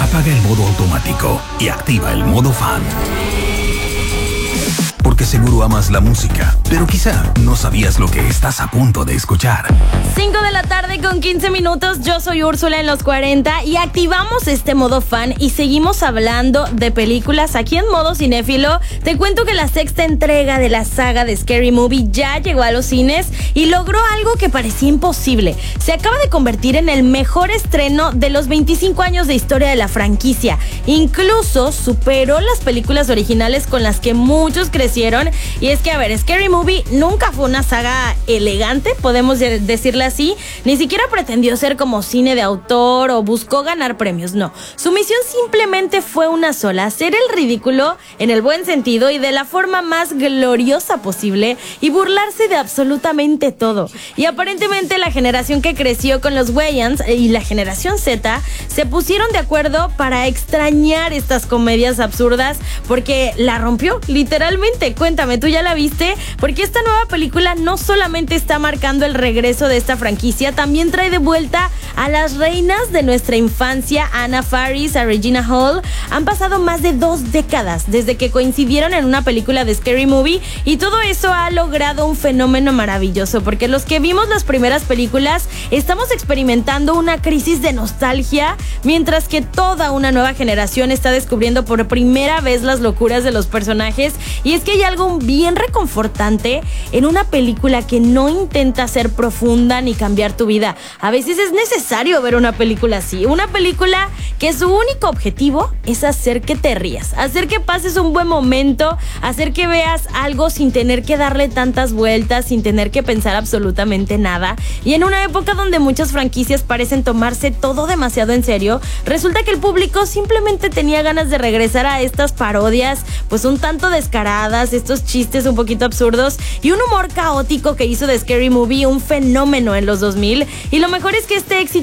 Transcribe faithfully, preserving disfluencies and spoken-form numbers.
Apaga el modo automático y activa el modo fan. Porque seguro amas la música, pero quizá no sabías lo que estás a punto de escuchar. cinco de la tarde con quince minutos, yo soy Úrsula en los cuarenta y activamos este modo fan y seguimos hablando de películas aquí en modo cinéfilo. Te cuento que la sexta entrega de la saga de Scary Movie ya llegó a los cines y logró algo que parecía imposible. Se acaba de convertir en el mejor estreno de los veinticinco años de historia de la franquicia. Incluso superó las películas originales con las que muchos crecieron. Y es que, a ver, Scary Movie nunca fue una saga elegante, podemos decirle así. Ni siquiera pretendió ser como cine de autor o buscó ganar premios, no. Su misión simplemente fue una sola: hacer el ridículo en el buen sentido y de la forma más gloriosa posible y burlarse de absolutamente todo. Y aparentemente la generación que creció con los Wayans y la generación Z se pusieron de acuerdo para extrañar estas comedias absurdas porque la rompió, literalmente. Cuéntame, ¿tú ya la viste? Porque esta nueva película no solamente está marcando el regreso de esta franquicia, también trae de vuelta a las reinas de nuestra infancia, a Anna Faris, a Regina Hall. Han pasado más de dos décadas desde que coincidieron en una película de Scary Movie y todo eso ha logrado un fenómeno maravilloso, porque los que vimos las primeras películas estamos experimentando una crisis de nostalgia, mientras que toda una nueva generación está descubriendo por primera vez las locuras de los personajes. Y es que hay algo bien reconfortante en una película que no intenta ser profunda ni cambiar tu vida. A veces es necesario ver una película así, una película que su único objetivo es hacer que te rías, hacer que pases un buen momento, hacer que veas algo sin tener que darle tantas vueltas, sin tener que pensar absolutamente nada. Y en una época donde muchas franquicias parecen tomarse todo demasiado en serio, resulta que el público simplemente tenía ganas de regresar a estas parodias pues un tanto descaradas, estos chistes un poquito absurdos y un humor caótico que hizo de Scary Movie un fenómeno en los dos mil. Y lo mejor es que este éxito